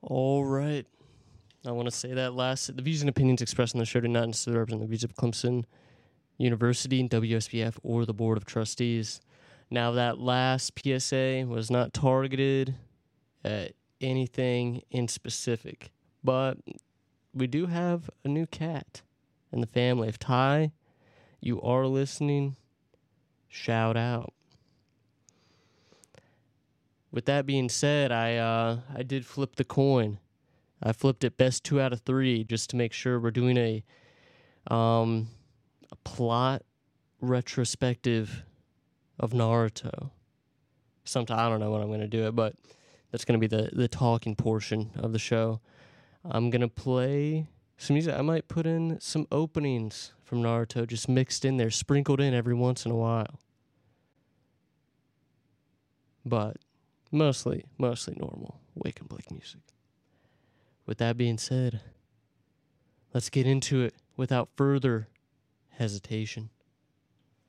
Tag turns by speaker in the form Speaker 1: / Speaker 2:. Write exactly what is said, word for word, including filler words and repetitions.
Speaker 1: All right. I want to say that last. The views and opinions expressed on the show do not necessarily represent the views of Clemson University, W S B F, or the Board of Trustees. Now, that last P S A was not targeted at anything in specific, but we do have a new cat in the family. If Ty, you are listening, shout out. With that being said, I uh, I did flip the coin. I flipped it best two out of three just to make sure we're doing a um a plot retrospective of Naruto. Sometime I don't know when I'm gonna do it, but that's gonna be the the talking portion of the show. I'm gonna play some music. I might put in some openings from Naruto, just mixed in there, sprinkled in every once in a while. But mostly, mostly normal Wake and Blake music. With that being said, let's get into it without further hesitation.